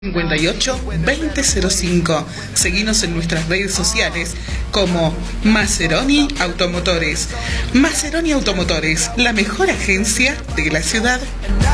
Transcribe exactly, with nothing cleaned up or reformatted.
cincuenta y ocho veinte cero cinco. Seguinos en nuestras redes sociales como Maceroni Automotores. Maceroni Automotores, la mejor agencia de la ciudad.